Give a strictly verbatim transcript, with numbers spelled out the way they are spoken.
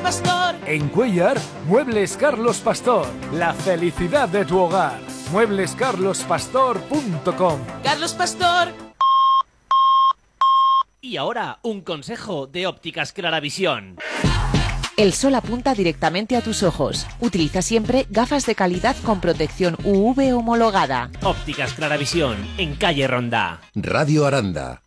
Pastor. En Cuéllar, Muebles Carlos Pastor. La felicidad de tu hogar. muebles carlos pastor punto com. Carlos Pastor. Y ahora, un consejo de Ópticas Claravisión. El sol apunta directamente a tus ojos. Utiliza siempre gafas de calidad con protección U V homologada. Ópticas Claravisión, en calle Ronda. Radio Aranda.